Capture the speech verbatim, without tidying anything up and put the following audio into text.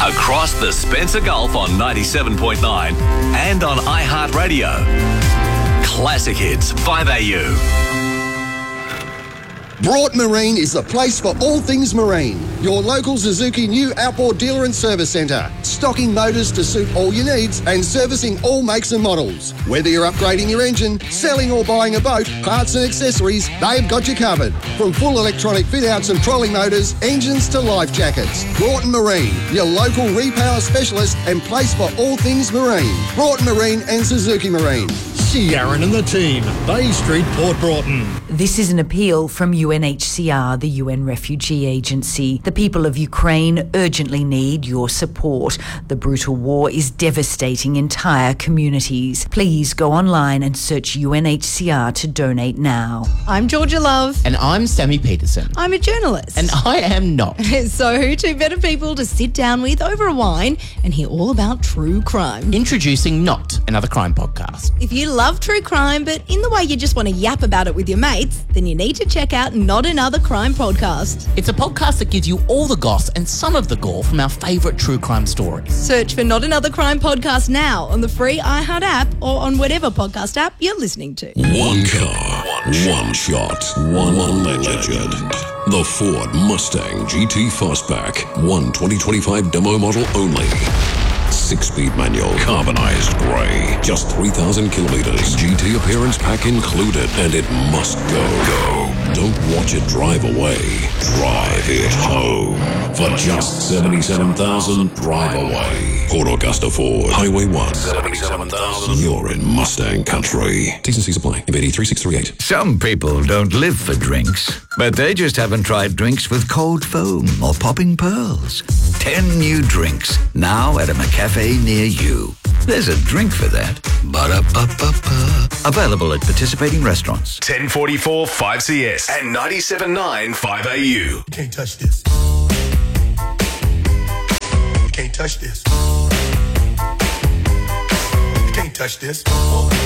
Across the Spencer Gulf on ninety-seven point nine and on iHeartRadio. Classic Hits, five A U. Broughton Marine is the place for all things marine. Your local Suzuki new outboard dealer and service centre. Stocking motors to suit all your needs and servicing all makes and models. Whether you're upgrading your engine, selling or buying a boat, parts and accessories, they've got you covered. From full electronic fit-outs and trolling motors, engines to life jackets. Broughton Marine, your local repower specialist and place for all things marine. Broughton Marine and Suzuki Marine. See Aaron and the team, Bay Street, Port Broughton. This is an appeal from U N H C R, the U N Refugee Agency. The people of Ukraine urgently need your support. The brutal war is devastating entire communities. Please go online and search U N H C R to donate now. I'm Georgia Love. And I'm Sammy Peterson. I'm a journalist. And I am not. So who two better people to sit down with over a wine and hear all about true crime? Introducing Not Another Crime Podcast. If you love true crime, but in the way you just want to yap about it with your mates, then you need to check out Not Another Crime Podcast. It's a podcast that gives you all the goss and some of the gore from our favourite true crime stories. Search for Not Another Crime Podcast now on the free iHeart app or on whatever podcast app you're listening to. One car, one shot, one, one legend. The Ford Mustang G T Fastback, one twenty twenty-five demo model only. Six-speed manual, carbonized grey, just three thousand kilometres. G T appearance pack included, and it must go. Go. Don't watch it drive away. Drive it home. For just seventy-seven thousand dollars, drive away. Port Augusta Ford, Highway one. seventy-seven thousand dollars. You're in Mustang country. T's and C's apply. M B D three six three eight. Some people don't live for drinks, but they just haven't tried drinks with cold foam or popping pearls. Ten new drinks, now at a McCafe near you. There's a drink for that. Ba-da-ba-ba-ba. Available at participating restaurants. ten forty-four five C S and ninety-seven point nine five A U. You can't touch this. You can't touch this. You can't touch this.